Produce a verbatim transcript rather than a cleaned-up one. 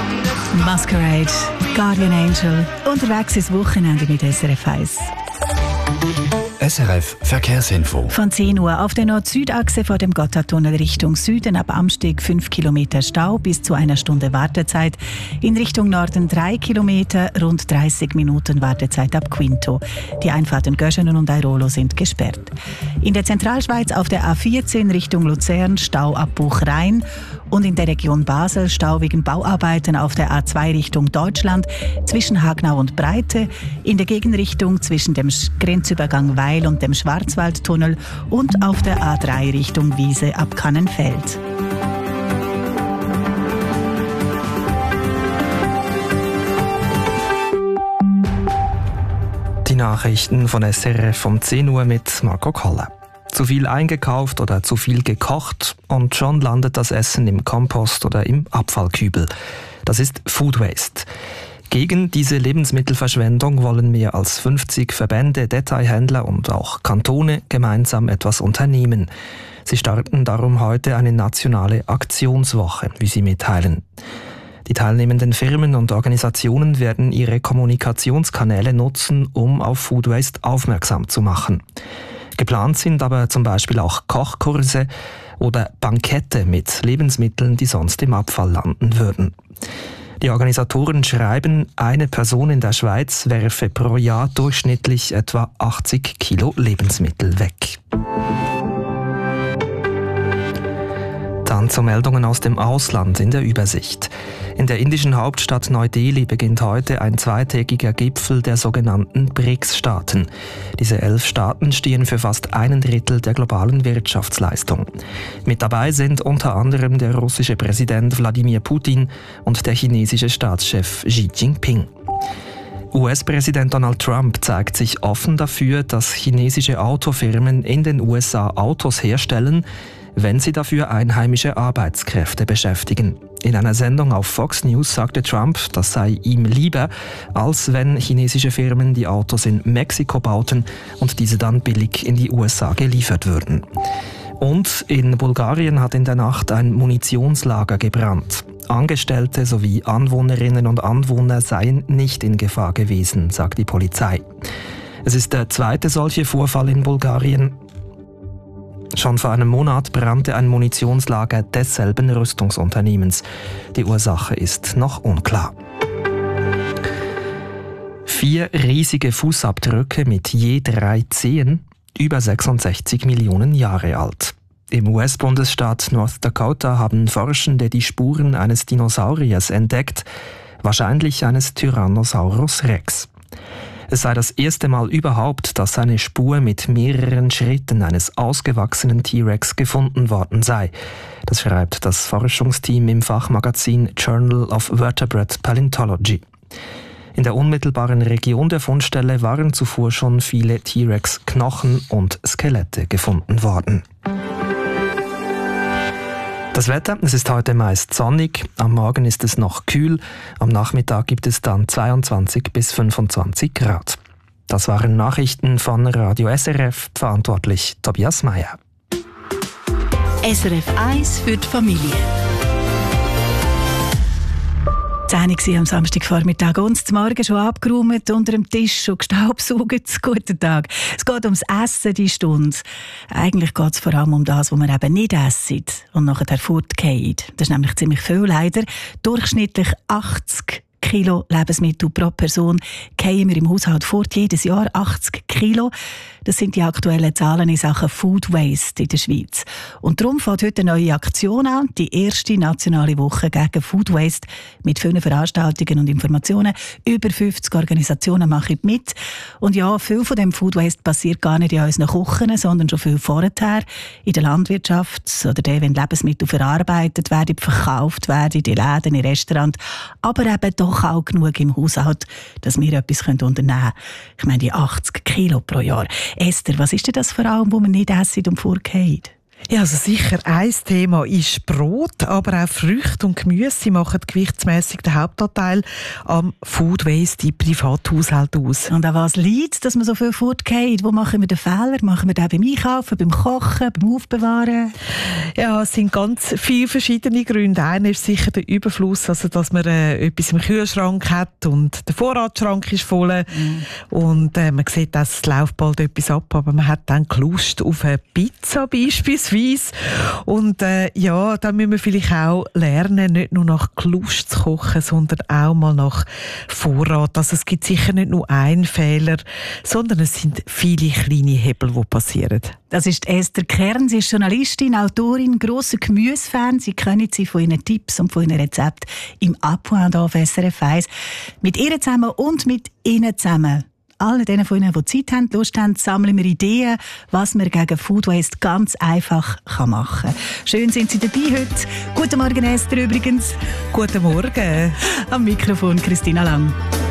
Masquerade, Guardian Angel, unterwegs ins Wochenende mit S R F eins. S R F Verkehrsinfo. Von zehn Uhr auf der Nord-Süd-Achse vor dem Gotthardtunnel Richtung Süden ab Amsteg fünf Kilometer Stau bis zu einer Stunde Wartezeit. In Richtung Norden drei Kilometer, rund dreißig Minuten Wartezeit ab Quinto. Die Einfahrten Göschenen und Airolo sind gesperrt. In der Zentralschweiz auf der A vierzehn Richtung Luzern Stau ab Buchrhein. Und in der Region Basel Stau wegen Bauarbeiten auf der A zwei Richtung Deutschland zwischen Hagnau und Breite, in der Gegenrichtung zwischen dem Grenzübergang Weil und dem Schwarzwaldtunnel und auf der A drei Richtung Wiese ab Kannenfeld. Die Nachrichten von S R F um zehn Uhr mit Marco Koller. Zu viel eingekauft oder zu viel gekocht und schon landet das Essen im Kompost oder im Abfallkübel. Das ist Food Waste. Gegen diese Lebensmittelverschwendung wollen mehr als fünfzig Verbände, Detailhändler und auch Kantone gemeinsam etwas unternehmen. Sie starten darum heute eine nationale Aktionswoche, wie sie mitteilen. Die teilnehmenden Firmen und Organisationen werden ihre Kommunikationskanäle nutzen, um auf Food Waste aufmerksam zu machen. Geplant sind aber zum Beispiel auch Kochkurse oder Bankette mit Lebensmitteln, die sonst im Abfall landen würden. Die Organisatoren schreiben, eine Person in der Schweiz werfe pro Jahr durchschnittlich etwa achtzig Kilo Lebensmittel weg. Dann zu Meldungen aus dem Ausland in der Übersicht. In der indischen Hauptstadt Neu-Delhi beginnt heute ein zweitägiger Gipfel der sogenannten B R I C S-Staaten. Diese elf Staaten stehen für fast einen Drittel der globalen Wirtschaftsleistung. Mit dabei sind unter anderem der russische Präsident Wladimir Putin und der chinesische Staatschef Xi Jinping. U S-Präsident Donald Trump zeigt sich offen dafür, dass chinesische Autofirmen in den U S A Autos herstellen, wenn sie dafür einheimische Arbeitskräfte beschäftigen. In einer Sendung auf Fox News sagte Trump, das sei ihm lieber, als wenn chinesische Firmen die Autos in Mexiko bauten und diese dann billig in die U S A geliefert würden. Und in Bulgarien hat in der Nacht ein Munitionslager gebrannt. Angestellte sowie Anwohnerinnen und Anwohner seien nicht in Gefahr gewesen, sagt die Polizei. Es ist der zweite solche Vorfall in Bulgarien. Schon vor einem Monat brannte ein Munitionslager desselben Rüstungsunternehmens. Die Ursache ist noch unklar. Vier riesige Fußabdrücke mit je drei Zehen, über sechsundsechzig Millionen Jahre alt. Im U S-Bundesstaat North Dakota haben Forschende die Spuren eines Dinosauriers entdeckt, wahrscheinlich eines Tyrannosaurus Rex. Es sei das erste Mal überhaupt, dass eine Spur mit mehreren Schritten eines ausgewachsenen T-Rex gefunden worden sei. Das schreibt das Forschungsteam im Fachmagazin Journal of Vertebrate Paleontology. In der unmittelbaren Region der Fundstelle waren zuvor schon viele T-Rex-Knochen und Skelette gefunden worden. Das Wetter, es ist heute meist sonnig, am Morgen ist es noch kühl, am Nachmittag gibt es dann zweiundzwanzig bis fünfundzwanzig Grad. Das waren Nachrichten von Radio S R F, verantwortlich Tobias Meyer. S R F eins für die Familie. zehn Uhr am Samstagvormittag und zum Morgen schon abgeräumt, unter dem Tisch schon gestaubsaugt. Guten Tag. Es geht ums Essen, die Stunde. Eigentlich geht es vor allem um das, was wir eben nicht essen und nachher fortgehen. Das ist nämlich ziemlich viel, leider. Durchschnittlich achtzig Kilo Lebensmittel pro Person fallen wir im Haushalt fort, jedes Jahr achtzig Kilo. Das sind die aktuellen Zahlen in Sachen Food Waste in der Schweiz. Und darum fängt heute eine neue Aktion an, die erste nationale Woche gegen Food Waste mit vielen Veranstaltungen und Informationen. Über fünfzig Organisationen machen mit. Und ja, viel von dem Food Waste passiert gar nicht in unseren Küchen, sondern schon viel vorher in der Landwirtschaft oder der, wenn Lebensmittel verarbeitet werden, verkauft werden, in den Läden, in Restaurants, aber eben doch auch genug im Haushalt, dass wir etwas unternehmen können. Ich meine, die achtzig Kilo pro Jahr. Esther, was ist denn das vor allem, wo man nicht essen und vorgeht? Ja, also sicher, ein Thema ist Brot, aber auch Früchte und Gemüse. Sie machen gewichtsmässig den Hauptanteil am Food Waste in Privathaushalten aus. Und an was liegt, dass man so viel fortgeht? Wo machen wir den Fehler? Machen wir den beim Einkaufen, beim Kochen, beim Aufbewahren? Ja, es sind ganz viele verschiedene Gründe. Einer ist sicher der Überfluss, also dass man äh, etwas im Kühlschrank hat und der Vorratsschrank ist voll. Mhm. Und äh, man sieht, dass es läuft bald etwas ab, aber man hat dann Lust auf eine Pizza beispielsweise. Und äh, ja, da müssen wir vielleicht auch lernen, nicht nur nach Lust zu kochen, sondern auch mal nach Vorrat. Also es gibt sicher nicht nur einen Fehler, sondern es sind viele kleine Hebel, die passieren. Das ist Esther Kern. Sie ist Journalistin, Autorin, grosser Gemüsefan. Sie kennen sie von ihren Tipps und von ihren Rezepten im Appoint auf S R F eins. Mit ihr zusammen und mit Ihnen zusammen. Alle denen von Ihnen, die Zeit haben, Lust haben, sammeln wir Ideen, was man gegen Food Waste ganz einfach machen kann. Schön sind Sie dabei heute. Guten Morgen, Esther, übrigens. Guten Morgen. Am Mikrofon Christina Lang.